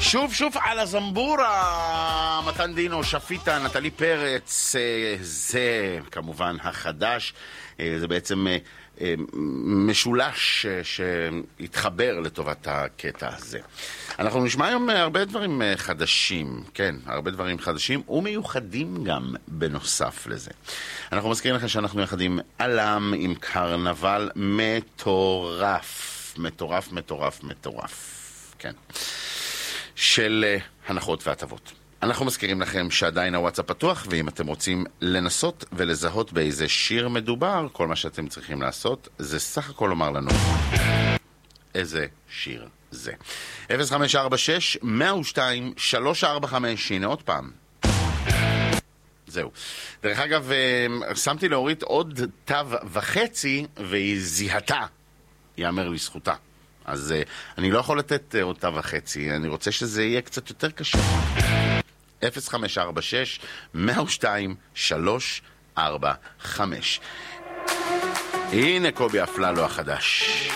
שוב על הזמבורה, מתן דינו, שפיטה, נטלי פרץ, זה כמובן החדש, זה בעצם משולש שהתחבר לטובת הקטע הזה. אנחנו נשמע היום הרבה דברים חדשים, כן, הרבה דברים חדשים ומיוחדים גם בנוסף לזה. אנחנו מזכירים לכם שאנחנו יחדים עלם עם קרנבל מטורף, מטורף, מטורף, מטורף, כן, של הנחות והטבות. אנחנו מזכירים לכם שעדיין הוואטסאפ פתוח, ואם אתם רוצים לנסות ולזהות באיזה שיר מדובר, כל מה שאתם צריכים לעשות זה סך הכל לומר לנו איזה שיר זה. 0546-102-345, הנה עוד פעם. זהו. דרך אגב, שמתי להוריד עוד תו וחצי, והיא זיהתה, יאמר לזכותה. אז אני לא יכול לתת עוד תו וחצי, אני רוצה שזה יהיה קצת יותר קשה. 0546-102-345. הנה קובי אפללו החדש.